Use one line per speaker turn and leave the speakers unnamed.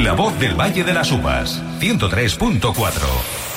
La voz del Valle de las Uvas, 103.4.